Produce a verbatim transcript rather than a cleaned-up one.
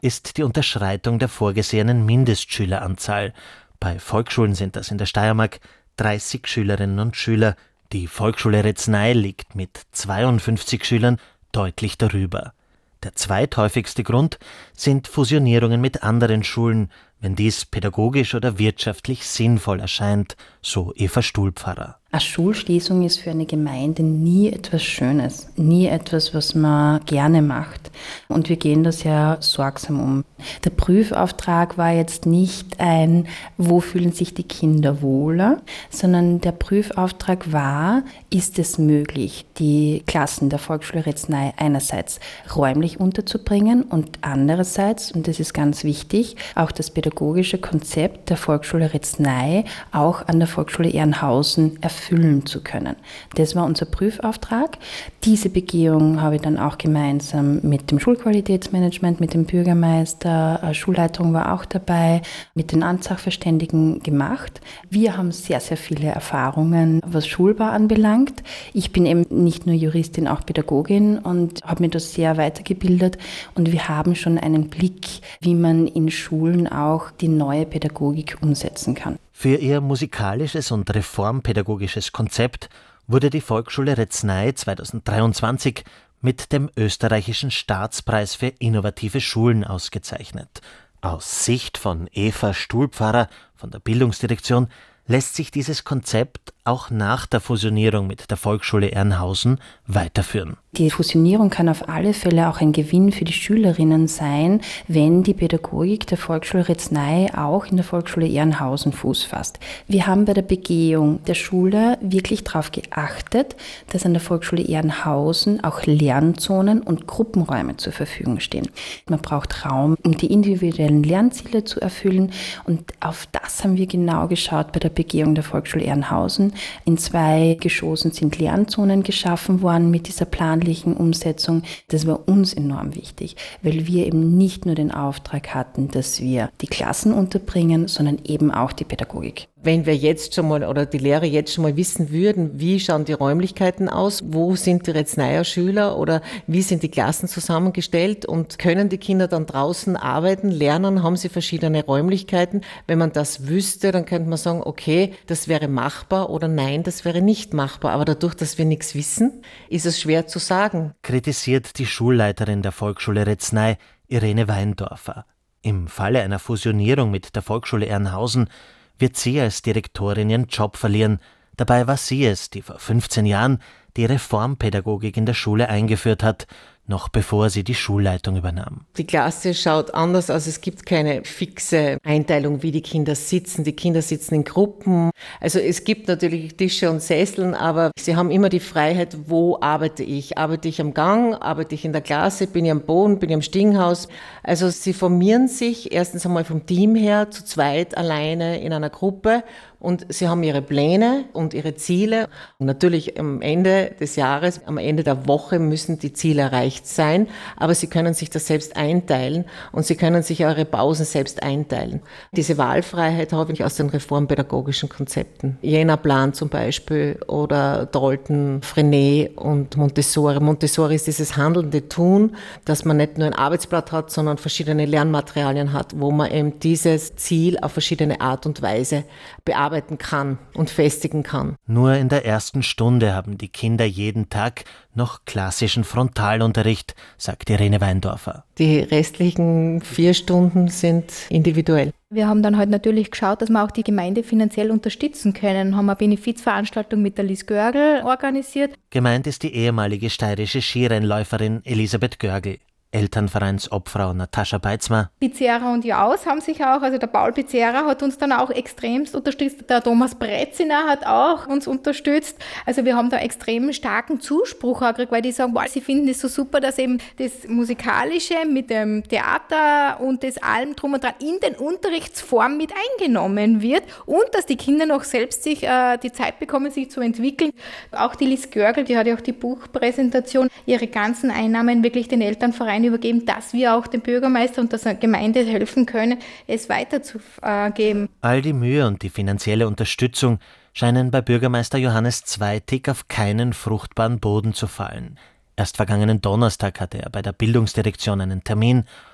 ist die Unterschreitung der vorgesehenen Mindestschüleranzahl. Bei Volksschulen sind das in der Steiermark dreißig Schülerinnen und Schüler. Die Volksschule Retznay liegt mit zweiundfünfzig Schülern deutlich darüber. Der zweithäufigste Grund sind Fusionierungen mit anderen Schulen, wenn dies pädagogisch oder wirtschaftlich sinnvoll erscheint, so Eva Stuhlpfarrer. Eine Schulschließung ist für eine Gemeinde nie etwas Schönes, nie etwas, was man gerne macht. Und wir gehen da sehr sorgsam um. Der Prüfauftrag war jetzt nicht ein, wo fühlen sich die Kinder wohler, sondern der Prüfauftrag war, ist es möglich, die Klassen der Volksschule Retznay einerseits räumlich unterzubringen und andererseits, und das ist ganz wichtig, auch das pädagogische Konzept der Volksschule Retznay auch an der Volksschule Ehrenhausen erfüllen zu können. Das war unser Prüfauftrag. Diese Begehung habe ich dann auch gemeinsam mit dem Schulqualitätsmanagement, mit dem Bürgermeister, Schulleitung war auch dabei, mit den Ansachverständigen gemacht. Wir haben sehr, sehr viele Erfahrungen, was Schulbau anbelangt. Ich bin eben nicht nur Juristin, auch Pädagogin und habe mich da sehr weitergebildet. Und wir haben schon einen Blick, wie man in Schulen auch die neue Pädagogik umsetzen kann. Für ihr musikalisches und reformpädagogisches Konzept wurde die Volksschule Retznay zweitausenddreiundzwanzig mit dem österreichischen Staatspreis für innovative Schulen ausgezeichnet. Aus Sicht von Eva Stuhlpfarrer von der Bildungsdirektion lässt sich dieses Konzept auch nach der Fusionierung mit der Volksschule Ehrenhausen weiterführen. Die Fusionierung kann auf alle Fälle auch ein Gewinn für die Schülerinnen sein, wenn die Pädagogik der Volksschule Retznay auch in der Volksschule Ehrenhausen Fuß fasst. Wir haben bei der Begehung der Schule wirklich darauf geachtet, dass an der Volksschule Ehrenhausen auch Lernzonen und Gruppenräume zur Verfügung stehen. Man braucht Raum, um die individuellen Lernziele zu erfüllen, und auf das haben wir genau geschaut bei der Begehung der Volksschule Ehrenhausen. In zwei Geschossen sind Lernzonen geschaffen worden mit dieser planlichen Umsetzung. Das war uns enorm wichtig, weil wir eben nicht nur den Auftrag hatten, dass wir die Klassen unterbringen, sondern eben auch die Pädagogik. Wenn wir jetzt schon mal oder die Lehrer jetzt schon mal wissen würden, wie schauen die Räumlichkeiten aus, wo sind die Retznayer Schüler oder wie sind die Klassen zusammengestellt und können die Kinder dann draußen arbeiten, lernen, haben sie verschiedene Räumlichkeiten. Wenn man das wüsste, dann könnte man sagen, okay, das wäre machbar oder nein, das wäre nicht machbar. Aber dadurch, dass wir nichts wissen, ist es schwer zu sagen. Kritisiert die Schulleiterin der Volksschule Retznay, Irene Weindorfer. Im Falle einer Fusionierung mit der Volksschule Ehrenhausen wird sie als Direktorin ihren Job verlieren. Dabei war sie es, die vor fünfzehn Jahren die Reformpädagogik in der Schule eingeführt hat, noch bevor sie die Schulleitung übernahm. Die Klasse schaut anders aus. Es gibt keine fixe Einteilung, wie die Kinder sitzen. Die Kinder sitzen in Gruppen. Also es gibt natürlich Tische und Sesseln, aber sie haben immer die Freiheit, wo arbeite ich? Arbeite ich am Gang? Arbeite ich in der Klasse? Bin ich am Boden? Bin ich am Stiegenhaus? Also sie formieren sich erstens einmal vom Team her zu zweit alleine in einer Gruppe. Und sie haben ihre Pläne und ihre Ziele. Und natürlich am Ende des Jahres, am Ende der Woche müssen die Ziele erreicht sein. Aber sie können sich das selbst einteilen und sie können sich eure Pausen selbst einteilen. Diese Wahlfreiheit habe ich aus den reformpädagogischen Konzepten. Jena-Plan zum Beispiel oder Dalton, Frenet und Montessori. Montessori ist dieses handelnde Tun, dass man nicht nur ein Arbeitsblatt hat, sondern verschiedene Lernmaterialien hat, wo man eben dieses Ziel auf verschiedene Art und Weise bearbeitet kann und festigen kann. Nur in der ersten Stunde haben die Kinder jeden Tag noch klassischen Frontalunterricht, sagt Irene Weindorfer. Die restlichen vier Stunden sind individuell. Wir haben dann halt natürlich geschaut, dass wir auch die Gemeinde finanziell unterstützen können. Haben eine Benefizveranstaltung mit der Lies Görgel organisiert. Gemeint ist die ehemalige steirische Skirennläuferin Elisabeth Görgel. Elternvereinsobfrau Natascha Beitzmer. Pizera und Jaus haben sich auch, also der Paul Pizera hat uns dann auch extremst unterstützt, der Thomas Breziner hat auch uns unterstützt. Also wir haben da extrem starken Zuspruch auch gekriegt, weil die sagen, wow, sie finden es so super, dass eben das Musikalische mit dem Theater und das allem drum und dran in den Unterrichtsform mit eingenommen wird und dass die Kinder noch selbst sich äh, die Zeit bekommen, sich zu entwickeln. Auch die Lies Görgel, die hat ja auch die Buchpräsentation, ihre ganzen Einnahmen wirklich den Elternverein übergeben, dass wir auch dem Bürgermeister und der Gemeinde helfen können, es weiterzugeben. All die Mühe und die finanzielle Unterstützung scheinen bei Bürgermeister Johannes Zweitig auf keinen fruchtbaren Boden zu fallen. Erst vergangenen Donnerstag hatte er bei der Bildungsdirektion einen Termin